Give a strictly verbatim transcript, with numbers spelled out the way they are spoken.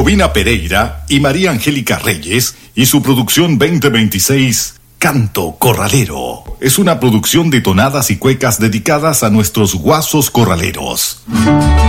Jovina Pereira y María Angélica Reyes y su producción veinte veintiséis Canto Corralero. Es una producción de tonadas y cuecas dedicadas a nuestros guasos corraleros.